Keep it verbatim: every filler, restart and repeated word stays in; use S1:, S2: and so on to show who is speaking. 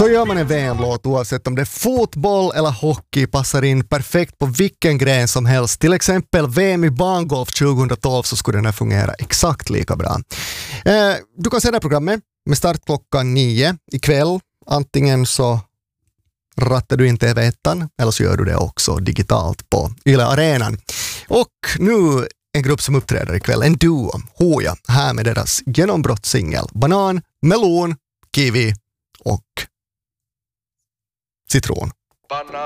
S1: Så gör man en V M-låt oavsett om det är fotboll eller hockey, passar in perfekt på vilken gren som helst. Till exempel V M i bangolf tjugohundratolv, så skulle den här fungera exakt lika bra. Eh, du kan se det här programmet med start klockan nio ikväll. Antingen så rattar du in T V ett eller så gör du det också digitalt på Yle Arenan. Och nu en grupp som uppträder ikväll, en duo, Hoja, här med deras genombrottssingel Banan, melon, kiwi och citron.